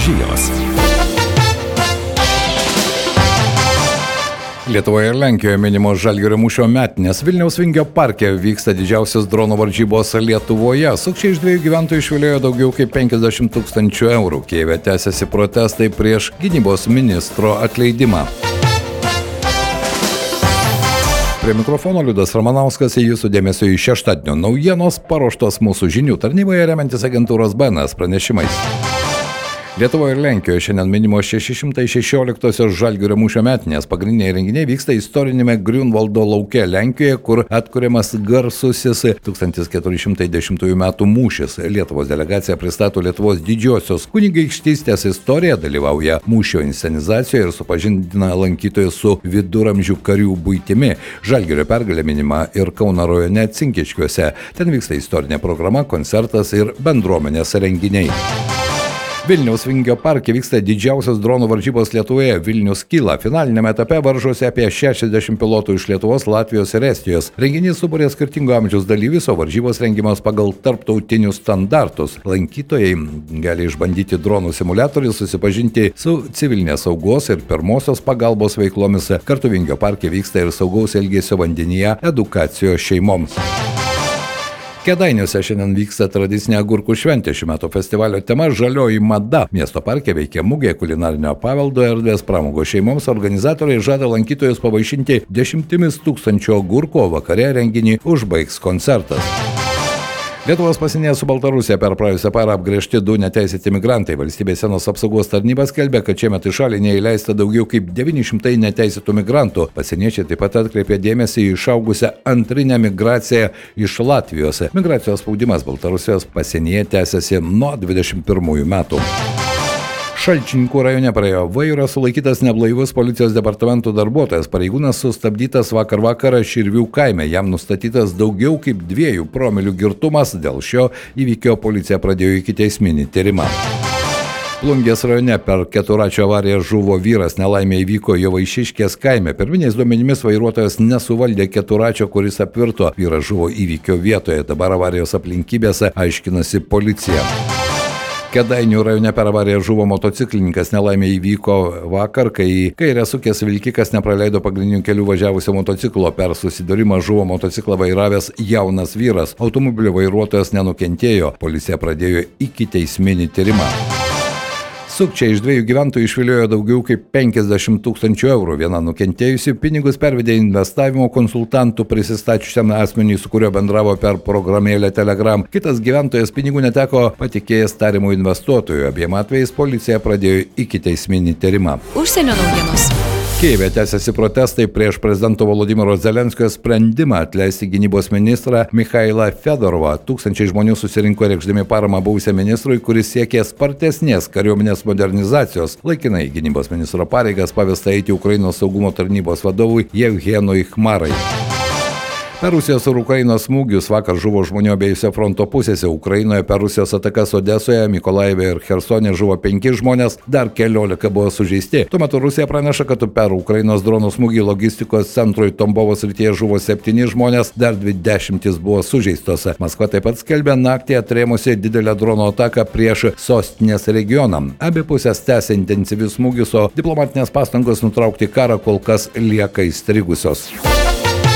žinios. Lietuvoje ir Lenkijoje minimos Žalgirio mūšio metinės. Vilniaus Vingio parke vyksta didžiausios dronų varžybos Lietuvoje. Sukčiai iš 2 gyventojų išviliojo daugiau kaip 50 000 eurų. Kijeve tęsiasi protestai prieš gynybos ministro atleidimą. Prie mikrofono Liudas Ramanauskas, jūsų dėmesio į šeštadienio naujienos paruoštos mūsų žinių tarnyboje remiantis agentūros BNS pranešimais. Lietuvoje ir Lenkijoje šiandien minimos 616-osios Žalgirio mūšio metinės. Pagrindiniai renginiai vyksta istorinėme Griunvaldo lauke Lenkijoje, kur atkuriamas garsusis 1410 metų mūšis. Lietuvos delegacija pristato Lietuvos didžiosios kunigaikštystės istoriją, dalyvauja mūšio inscenizacijoje ir supažindina lankytojus su viduramžių karių buitimi. Žalgirio pergalė minima ir Kauno rajone Cinkiškiuose. Ten vyksta istorinė programa, koncertas ir bendruomenės renginiai. Vilniaus Vingio parke vyksta didžiausios dronų varžybos Lietuvoje. Vilnius kyla. Finaliniame etape varžosi apie 60 pilotų iš Lietuvos, Latvijos ir Estijos. Renginys suburė skirtingo amžiaus dalyvius, o varžybos rengiamos pagal tarptautinius standartus. Lankytojai gali išbandyti dronų simuliatorių, susipažinti su civilinės saugos ir pirmosios pagalbos veiklomis. Kartu Vingio parke vyksta ir saugaus elgesio vandenyje edukacijos šeimoms. Kėdainiuose šiandien vyksta tradicinė agurkų šventė. Šių metų festivalio tema žalioji mada. Miesto parke veikia mugė, kulinarinio paveldo erdvės, pramogos šeimoms. Organizatoriai žada lankytojus pavaišinti 10 000 agurkų, o vakare renginį užbaigs koncertas. Lietuvos pasienyje su Baltarusija per praėjusią parą apgręžti 2 neteisėti migrantai. Valstybės sienos apsaugos tarnyba skelbia, kad šiemet į šalį neįleista daugiau kaip 900 neteisėtų migrantų. Pasieniečiai taip pat atkreipė dėmesį į išaugusią antrinę migraciją iš Latvijos. Migracijos spaudimas Baltarusijos pasienyje tęsiasi nuo 21 metų. Šalčininkų rajone prie vairo sulaikytas neblaivus policijos departamento darbuotojas. Pareigūnas sustabdytas vakar vakarą Širvių kaime. Jam nustatytas daugiau kaip 2 promilių girtumas. Dėl šio įvykio policija pradėjo ikiteisminį tyrimą. Plungės rajone per keturračio avariją žuvo vyras. Nelaimė įvyko Jovaišiškės kaime. Pirminiais duomenimis vairuotojas nesuvaldė keturračio, kuris apvirto. Vyras žuvo įvykio vietoje. Dabar avarijos aplinkybėse aiškinasi policija. Kėdainių rajone per avariją žuvo motociklininkas. Nelaimė įvyko vakar, kai į kairę sukęs vilkikas nepraleido pagrindinių kelių važiavusio motociklo. Per susidūrimą žuvo motociklą vairavęs jaunas vyras. Automobilio vairuotojas nenukentėjo. Policija pradėjo ikiteisminį tyrimą. Sukčiai iš 2 gyventojų išviliojo daugiau kaip 50 000 eurų. Viena nukentėjusi pinigus pervedė investavimo konsultantų prisistačiusiam asmeniui, su kuriuo bendravo per programėlę Telegram. Kitas gyventojas pinigų neteko, patikėjęs tariamų investuotojų. Abiem atvejais policija pradėjo ikiteisminį tyrimą. Užsienio naujienos. Kijeve tęsiasi protestai prieš prezidento Volodymyro Zelenskio sprendimą atleisti gynybos ministrą Mikhailą Fedorovą. Tūkstančiai žmonių susirinko reikšdami paramą buvusiam ministrui, kuris siekė spartesnės kariuomenės modernizacijos. Laikinai gynybos ministro pareigas pavesta eiti Ukrainos saugumo tarnybos vadovui Jevgenui Khmarai. Per Rusijos ir Ukrainos smūgius vakar žuvo žmonių abiejose fronto pusėse. Ukrainoje per Rusijos atakas Odesoje, Mykolaive ir Chersone žuvo 5 žmonės, dar 14 buvo sužeisti. Tuo metu Rusija praneša, kad per Ukrainos dronų smūgį logistikos centrui Tombovo srityje žuvo 7 žmonės, dar 20 buvo sužeistos. Maskva taip pat skelbia naktį atrėmusi didelę drono ataką prieš sostinės regioną. Abi pusės tęsia intensyvius smūgius, o diplomatinės pastangos nutraukti karą kol kas lieka įstrigusios.